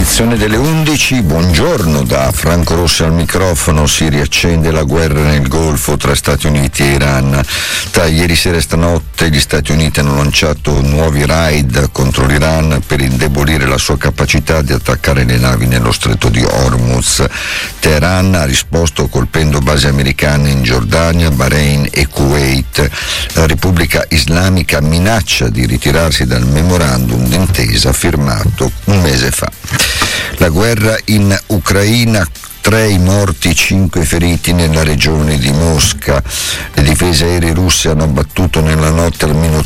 Edizione delle 11, buongiorno da Franco Rossi al microfono. Si riaccende la guerra nel Golfo tra Stati Uniti e Iran. Tra ieri sera e stanotte gli Stati Uniti hanno lanciato nuovi raid contro l'Iran per indebolire la sua capacità di attaccare le navi nello stretto di Hormuz. Teheran ha risposto colpendo basi americane in Giordania, Bahrain e Kuwait. La Repubblica Islamica minaccia di ritirarsi dal memorandum d'intesa firmato un mese fa. La guerra in Ucraina, 3 i morti, 5 feriti nella regione di Mosca. Le difese aeree russe hanno abbattuto nella notte almeno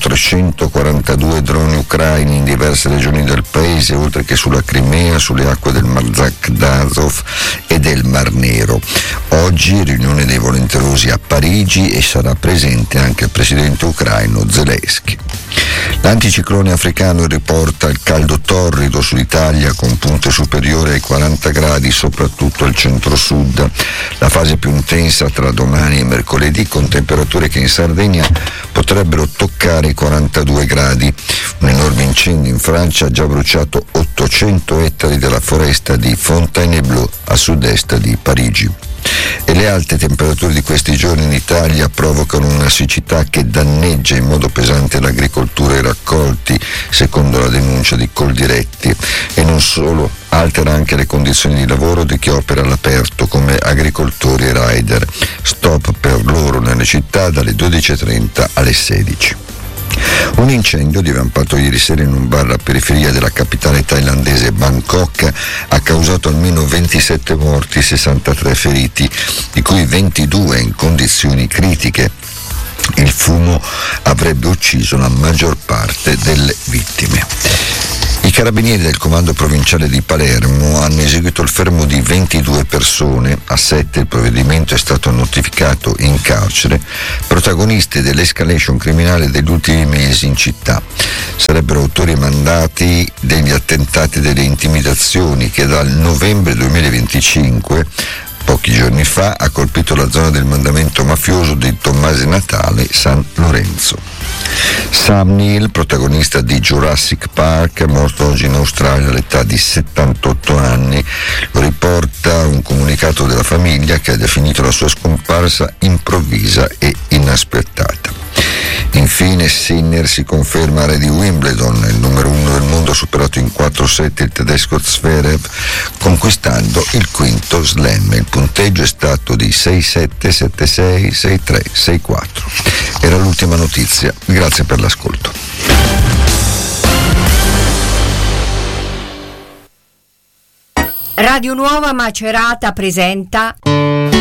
342 droni ucraini in diverse regioni del paese, oltre che sulla Crimea, sulle acque del Mar d'Azov e del Mar Nero. Oggi riunione dei volenterosi a Parigi e sarà presente anche il presidente ucraino Zelensky. L'anticiclone africano riporta il caldo torrido sull'Italia con punte superiori ai 40 gradi, soprattutto al centro-sud. La fase più intensa tra domani e mercoledì, con temperature che in Sardegna potrebbero toccare i 42 gradi. Un enorme incendio in Francia ha già bruciato 800 ettari della foresta di Fontainebleau a sud-est di Parigi. E le alte temperature di questi giorni in Italia provocano una siccità che danneggia in modo pesante l'agricoltura e i raccolti, secondo la denuncia di Coldiretti, e non solo, altera anche le condizioni di lavoro di chi opera all'aperto come agricoltori e rider. Stop per loro nelle città dalle 12.30 alle 16. Un incendio divampato ieri sera in un bar alla periferia della capitale thailandese Bangkok ha causato almeno 27 morti e 63 feriti, di cui 22 in condizioni critiche. Il fumo avrebbe ucciso la maggior parte delle vittime. I carabinieri del comando provinciale di Palermo hanno eseguito il fermo di 22 persone, a 7 il provvedimento è stato notificato in carcere, protagonisti dell'escalation criminale degli ultimi mesi in città. Sarebbero autori mandati degli attentati e delle intimidazioni che dal novembre 2025, pochi giorni fa, ha colpito la zona del mandamento mafioso di Tommasi Natale, San Lorenzo. Sam Neill, protagonista di Jurassic Park, è morto oggi in Australia all'età di 78 anni. Lo riporta un comunicato della famiglia che ha definito la sua scomparsa improvvisa e inaspettata. Infine Sinner si conferma re di Wimbledon, il numero 1 del mondo ha superato in 4 set il tedesco Zverev, conquistando il quinto slam. Il punteggio è stato di 6-7, 7-6, 6-3, 6-4. Era l'ultima notizia, grazie per l'ascolto. Radio Nuova Macerata presenta